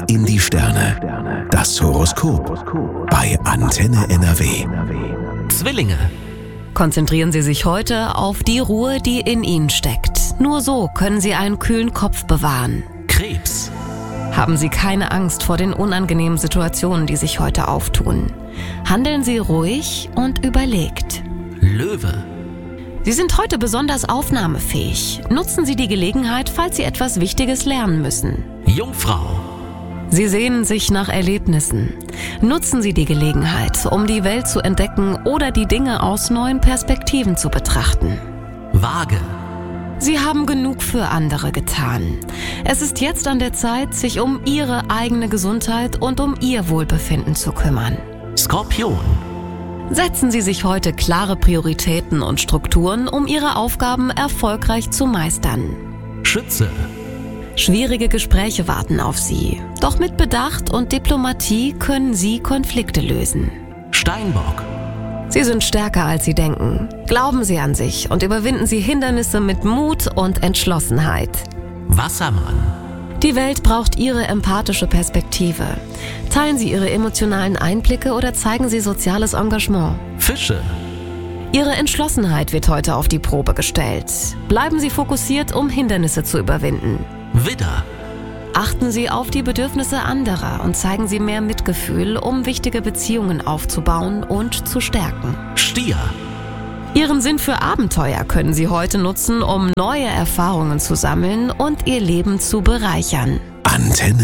in die Sterne. Das Horoskop bei Antenne NRW. Zwillinge. Konzentrieren Sie sich heute auf die Ruhe, die in Ihnen steckt. Nur so können Sie einen kühlen Kopf bewahren. Krebs. Haben Sie keine Angst vor den unangenehmen Situationen, die sich heute auftun. Handeln Sie ruhig und überlegt. Löwe. Sie sind heute besonders aufnahmefähig. Nutzen Sie die Gelegenheit, falls Sie etwas Wichtiges lernen müssen. Jungfrau. Sie sehnen sich nach Erlebnissen. Nutzen Sie die Gelegenheit, um die Welt zu entdecken oder die Dinge aus neuen Perspektiven zu betrachten. Waage. Sie haben genug für andere getan. Es ist jetzt an der Zeit, sich um Ihre eigene Gesundheit und um Ihr Wohlbefinden zu kümmern. Skorpion. Setzen Sie sich heute klare Prioritäten und Strukturen, um Ihre Aufgaben erfolgreich zu meistern. Schütze. Schwierige Gespräche warten auf Sie. Doch mit Bedacht und Diplomatie können Sie Konflikte lösen. Steinbock. Sie sind stärker, als Sie denken. Glauben Sie an sich und überwinden Sie Hindernisse mit Mut und Entschlossenheit. Wassermann. Die Welt braucht Ihre empathische Perspektive. Teilen Sie Ihre emotionalen Einblicke oder zeigen Sie soziales Engagement. Fische. Ihre Entschlossenheit wird heute auf die Probe gestellt. Bleiben Sie fokussiert, um Hindernisse zu überwinden. Widder. Achten Sie auf die Bedürfnisse anderer und zeigen Sie mehr Mitgefühl, um wichtige Beziehungen aufzubauen und zu stärken. Stier. Ihren Sinn für Abenteuer können Sie heute nutzen, um neue Erfahrungen zu sammeln und Ihr Leben zu bereichern. Antenne